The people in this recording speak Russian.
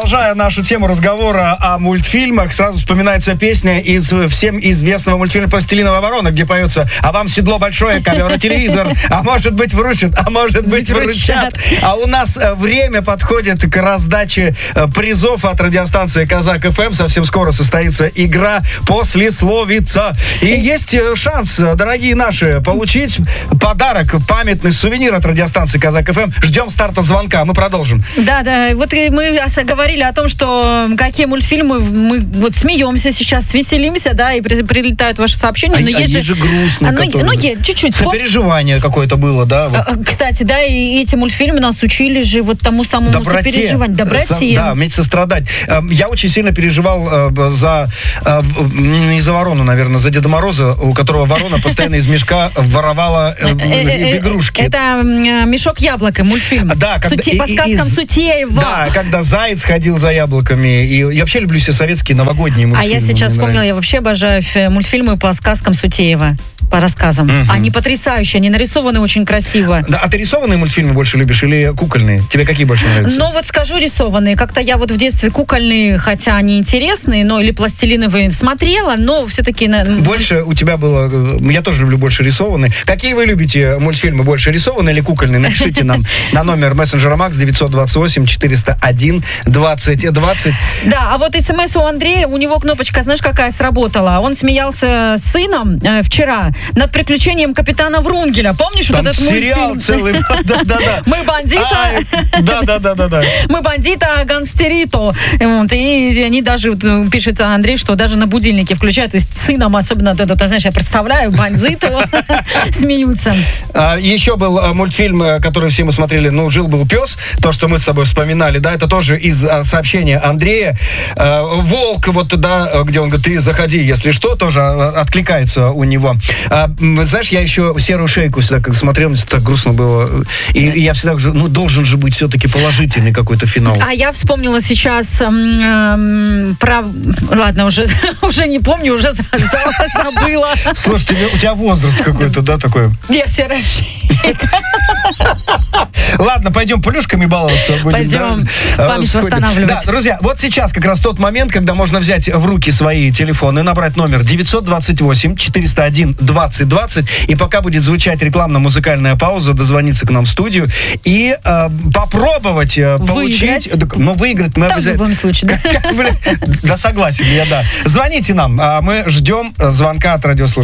Продолжая нашу тему разговора о мультфильмах, сразу вспоминается песня из всем известного мультфильма «Пластилиновая ворона», где поется: «А вам седло большое, ковер и телевизор, а может быть вручат, а может быть вручат». А у нас время подходит к раздаче призов от радиостанции «Казак ФМ». Совсем скоро состоится игра «Послесловица». И есть шанс, дорогие наши, получить подарок, памятный сувенир от радиостанции «Казак ФМ». Ждем старта звонка, мы продолжим. Да, вот мы говорили о том, что какие мультфильмы, мы вот смеемся сейчас, веселимся, да, и прилетают ваши сообщения. Но есть же грустные, которые... чуть-чуть. Сопереживание какое-то было, да? Вот. Кстати, да, и эти мультфильмы нас учили же вот тому самому сопереживанию. Доброте. Да, уметь сострадать. Я очень сильно переживал не за ворону, наверное, за Деда Мороза, у которого ворона постоянно из мешка воровала игрушки. Это «Мешок яблок», мультфильм. Да, по сказкам Сутеева. Да, когда заяц ходил за яблоками. И я вообще люблю все советские новогодние мультфильмы. А я сейчас вспомнила, я вообще обожаю мультфильмы по сказкам Сутеева. По рассказам. Они потрясающие, они нарисованы очень красиво. Да, а ты рисованные мультфильмы больше любишь или кукольные? Тебе какие больше нравятся? Ну вот скажу рисованные. Как-то я вот в детстве кукольные, хотя они интересные, но или пластилиновые смотрела, но все-таки... Больше у тебя было... Я тоже люблю больше рисованные. Какие вы любите мультфильмы? Больше рисованные или кукольные? Напишите нам на номер мессенджера Макс 928-401-2020. Да, а вот смс у Андрея, у него кнопочка, знаешь, какая сработала? Он смеялся с сыном вчера над приключением капитана Врунгеля. Помнишь там вот этот сериал мультфильм? целый. Да-да-да. Мы бандита. Да-да-да. Мы бандита гангстерито. И они даже, пишет Андрей, что даже на будильнике включают, то есть с сыном особенно, ты знаешь, я представляю, бандиту, смеются. Еще был мультфильм, который все мы смотрели, «Жил-был пес», то, что мы с тобой вспоминали, да, это тоже из сообщения Андрея. «Волк», вот, да, где он говорит: «Ты заходи, если что», тоже откликается у него. Знаешь, я еще «Серую шейку» всегда как смотрел, мне так грустно было. И я всегда говорю, должен же быть все-таки положительный какой-то финал. А я вспомнила сейчас про... Ладно, уже не помню, уже забыла. Слушай, у тебя возраст какой-то, да, такой? Я «Серая шейка». Ладно, пойдем плюшками баловаться будем. Пойдем память восстанавливать. Да, друзья, вот сейчас как раз тот момент, когда можно взять в руки свои телефоны, набрать номер 928-401-2020, и пока будет звучать рекламно-музыкальная пауза, дозвониться к нам в студию и попробовать получить... Выиграть мы обязательно... в любом случае, да. Да, согласен я, да. Звоните нам, мы ждем звонка от радиослушателей.